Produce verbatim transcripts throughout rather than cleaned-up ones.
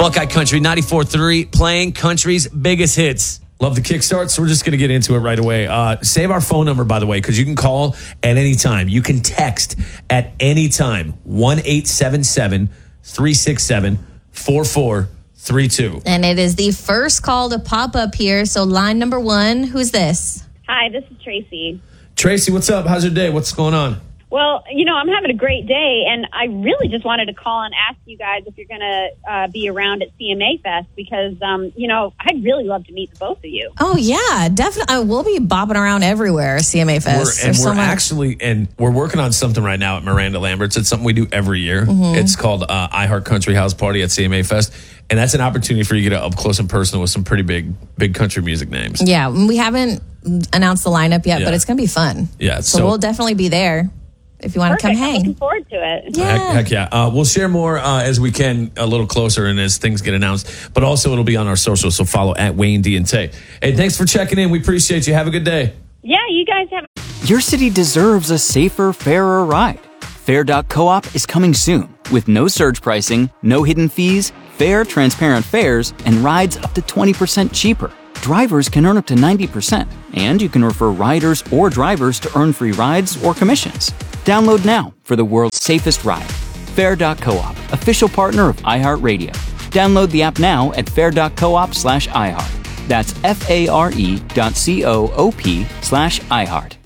Buckeye Country ninety-four point three, playing country's biggest hits. Love the kickstart, so we're just going to get into it right away. Uh, save our phone number, by the way, because you can call at any time. You can text at any time, one eight seven seven, three six seven, four four three two. And it is the first call to pop up here. So line number one, who's this? Hi, this is Tracy. Tracy, what's up? How's your day? What's going on? Well, you know, I'm having a great day, and I really just wanted to call and ask you guys if you're going to uh, be around at C M A Fest because, um, you know, I'd really love to meet the both of you. Oh, yeah, definitely. We'll be bopping around everywhere at C M A Fest. We're, and There's we're so much. actually, and we're working on something right now at Miranda Lambert's. It's something we do every year. Mm-hmm. It's called uh, iHeart Country House Party at C M A Fest. And that's an opportunity for you to get up close and personal with some pretty big, big country music names. Yeah, we haven't announced the lineup yet, Yeah. but it's going to be fun. Yeah. So, So, we'll definitely be there if you want to come Perfect. I'm hang. looking forward to it. Yeah. Heck, heck yeah. Uh, we'll share more uh, as we can a little closer and as things get announced. But also it'll be on our socials, so follow at Wayne D and Tay. Hey, thanks for checking in. We appreciate you. Have a good day. Yeah, you guys have... Your city deserves a safer, fairer ride. Fair dot coop is coming soon with no surge pricing, no hidden fees, fair, transparent fares, and rides up to twenty percent cheaper. Drivers can earn up to ninety percent, and you can refer riders or drivers to earn free rides or commissions. Download now for the world's safest ride. Fair dot coop, official partner of iHeartRadio. Download the app now at fair dot coop slash iHeart. That's F-A-R-E dot C-O-O-P slash iHeart.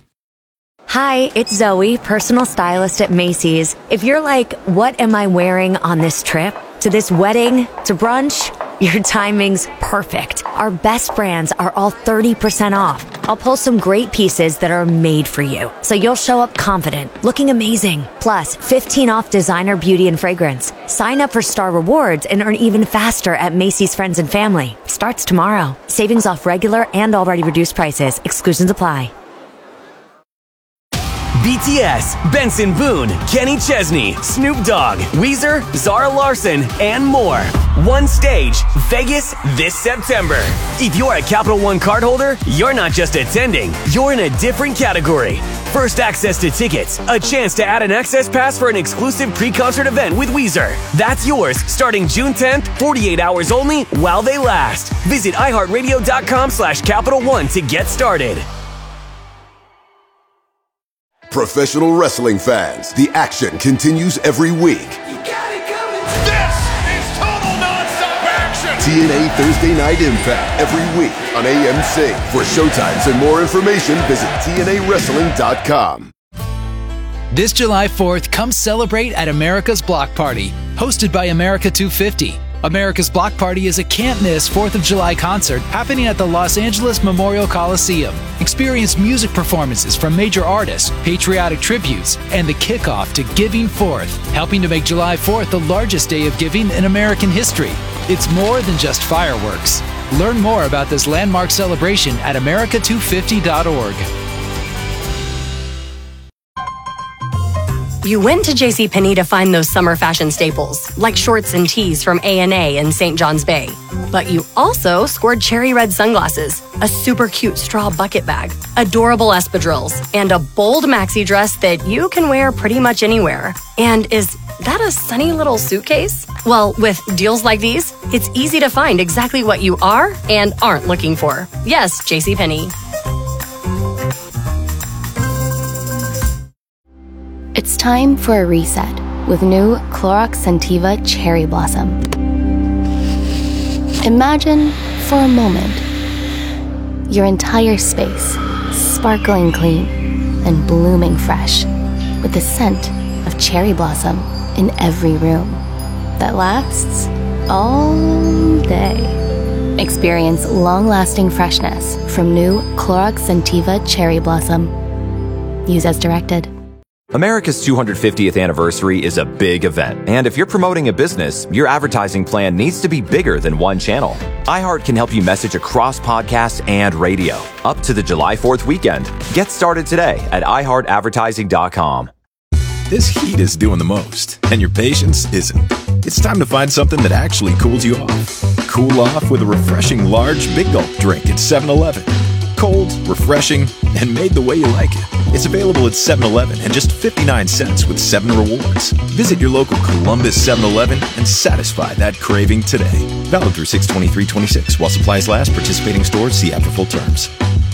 Hi, it's Zoe, personal stylist at Macy's. If you're like, what am I wearing on this trip? To this wedding? To brunch? Your timing's perfect. Our best brands are all thirty percent off. I'll pull some great pieces that are made for you, so you'll show up confident, looking amazing. Plus, fifteen off designer beauty and fragrance. Sign up for Star Rewards and earn even faster at Macy's Friends and Family. Starts tomorrow. Savings off regular and already reduced prices. Exclusions apply. B T S, Benson Boone, Kenny Chesney, Snoop Dogg, Weezer, Zara Larson, and more. One stage, Vegas this September. If you're a Capital One cardholder, you're not just attending, you're in a different category. First access to tickets, a chance to add an access pass for an exclusive pre-concert event with Weezer. That's yours starting June tenth, forty-eight hours only while they last. Visit iHeartRadio.com slash Capital One to get started. Professional wrestling fans, the action continues every week. You got it coming. This is total nonstop action. T N A Thursday Night Impact every week on A M C. For showtimes and more information, visit T N A wrestling dot com. This July fourth, come celebrate at America's Block Party, hosted by America two fifty. America's Block Party is a can't-miss fourth of July concert happening at the Los Angeles Memorial Coliseum. Experience music performances from major artists, patriotic tributes, and the kickoff to Giving Fourth, helping to make July fourth the largest day of giving in American history. It's more than just fireworks. Learn more about this landmark celebration at America two fifty dot org. You went to JCPenney to find those summer fashion staples, like shorts and tees from A and A in Saint John's Bay. But you also scored cherry red sunglasses, a super cute straw bucket bag, adorable espadrilles, and a bold maxi dress that you can wear pretty much anywhere. And is that a sunny little suitcase? Well, with deals like these, it's easy to find exactly what you are and aren't looking for. Yes, JCPenney. It's time for a reset with new Clorox Scentiva Cherry Blossom. Imagine, for a moment, your entire space sparkling clean and blooming fresh with the scent of cherry blossom in every room that lasts all day. Experience long-lasting freshness from new Clorox Scentiva Cherry Blossom. Use as directed. America's two hundred fiftieth anniversary is a big event, and if you're promoting a business, your advertising plan needs to be bigger than one channel. iHeart can help you message across podcasts and radio up to the July fourth weekend. Get started today at i heart advertising dot com. This heat is doing the most, and your patience isn't. It's time to find something that actually cools you off. Cool off with a refreshing large Big Gulp drink at seven eleven. Cold, refreshing, and made the way you like it. It's available at seven eleven and just fifty-nine cents with seven rewards. Visit your local Columbus seven eleven and satisfy that craving today. Valid through six twenty-three twenty-six while supplies last. Participating stores, see app for full terms.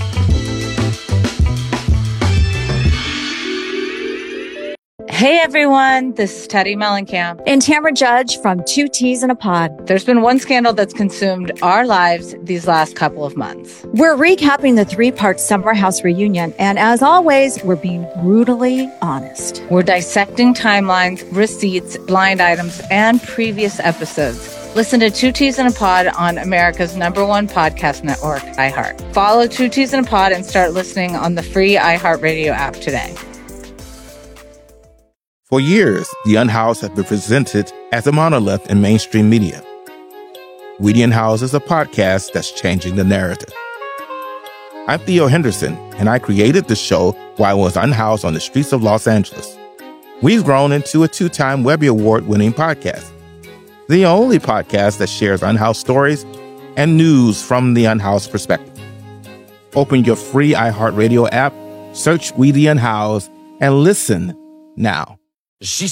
Hey everyone, this is Teddy Mellencamp and Tamara Judge from Two Teas in a Pod. There's been one scandal that's consumed our lives these last couple of months. We're recapping the three-part Summer House reunion, and as always, we're being brutally honest. We're dissecting timelines, receipts, blind items, and previous episodes. Listen to Two Teas in a Pod on America's number one podcast network, iHeart. Follow Two Teas in a Pod and start listening on the free iHeartRadio app today. For years, The Unhoused has been presented as a monolith in mainstream media. We the Unhoused is a podcast that's changing the narrative. I'm Theo Henderson, and I created the show while I was unhoused on the streets of Los Angeles. We've grown into a two-time Webby Award-winning podcast, the only podcast that shares unhoused stories and news from the unhoused perspective. Open your free iHeartRadio app, search We the Unhoused, and listen now. She